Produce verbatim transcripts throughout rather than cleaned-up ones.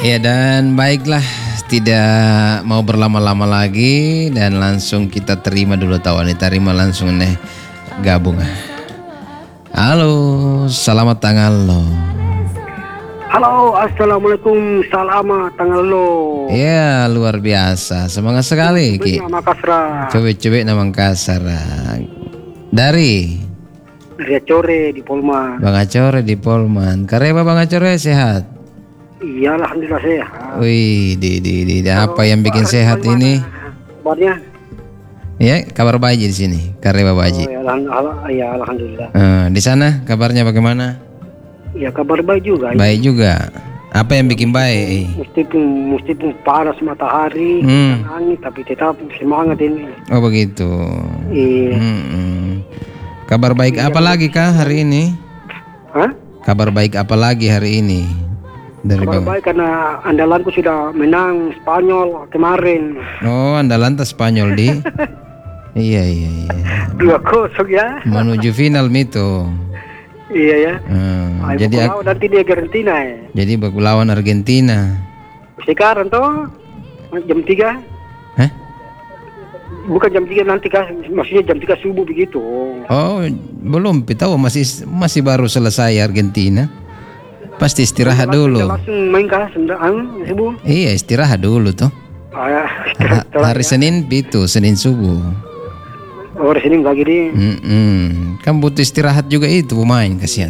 Ya dan baiklah, tidak mau berlama-lama lagi dan langsung kita terima dulu tawaran, terima langsung nih gabung. Halo, selamat tanggal lo. Halo, assalamualaikum, selamat tanggal lo. Ya luar biasa, semangat sekali Ki. Makassar. Cewek-cewek nama Makassar. Dari Dari Acore di Polman. Bang Acore di Polman. Kareba Bang Acore sehat? Iya, alhamdulillah sehat. Wih, di di di, di. Apa yang bikin sehat ini? Kabarnya? Ya, kabar baik di sini. Kareba baik. Oh, ya, alhamdulillah. Ya, alhamdulillah. Uh, di sana kabarnya bagaimana? Ya, kabar baik juga. Baik juga. Apa yang bikin baik? Meskipun meskipun panas matahari, Hmm. angin, tapi tetap semangat ini. Oh begitu. Iya. Hmm. Kabar baik apa lagi kah hari ini? Hah? Kabar baik apa lagi hari ini? Dari Kabar Bang. baik karena andalanku sudah menang Spanyol kemarin. Oh, andalan tas Spanyol di. Iya iya iya. dua kosong ya. Menuju final itu. Iya ya. Hmm, Ayo, jadi aku nanti di Argentina ya. jadi baku lawan Argentina. Sekarang toh jam tiga. Hah? Bukan jam tiga nanti kah? Maksudnya jam tiga subuh begitu. Oh, belum tahu masih masih baru selesai Argentina. Pasti istirahat Langsung- dulu. Langsung main kah sendaan subuh? Iya, istirahat dulu tuh. Ah, ya. Ha- hari Senin itu, Senin subuh. Oh, di sini lagi di. Mm-mm. Kan butuh istirahat juga itu pemain, kasihan.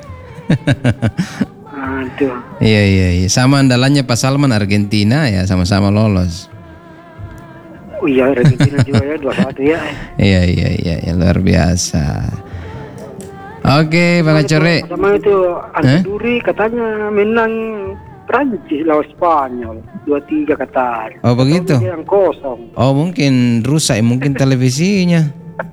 Aduh. Iya iya iya. Sama andalannya Pak Salman Argentina ya, sama-sama lolos. Oh iya, Argentina juga ya dua satu ya. Iya iya iya ya, luar biasa. Oke, Bang Acore. Sama itu Al-Duri katanya menang Prancis lawan Spanyol dua tiga katanya. Oh begitu. Yang kosong. Oh mungkin rusak, mungkin televisinya.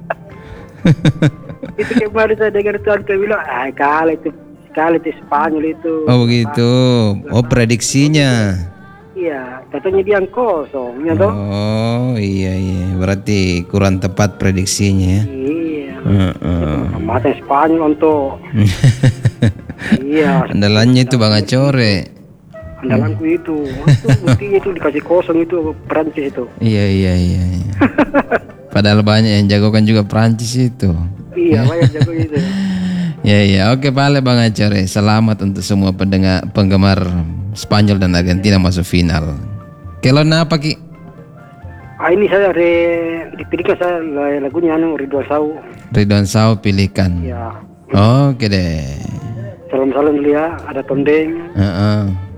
Itu kemarin saya dengar tuan ke bilang, ah kalah itu, kalah itu Spanyol itu. Oh begitu. Oh prediksinya. Iya, katanya dia yang kosong, ya toh? Oh iya iya. Berarti kurang tepat prediksinya ya. Iya. Heeh. Mata Spanyol untuk. Iya. Andalannya itu Bang Acore. Andalanku itu, itu buktinya itu dikasih kosong itu Prancis itu. Iya iya iya. iya. Padahal banyak yang jagokan juga Prancis itu. Iya, banyak jago itu. Ya ya, oke Pale Bang Acore. Selamat untuk semua pendengar penggemar Spanyol dan Argentina masuk final. Kelon apa Ki? Ah ini saya re, dipilihkan saya lagunya anu Ridwan Sau. Ridwan Sau pilihkan. Ya. Oke deh. Salam-salam dulu ya, ada Tondeng. Heeh.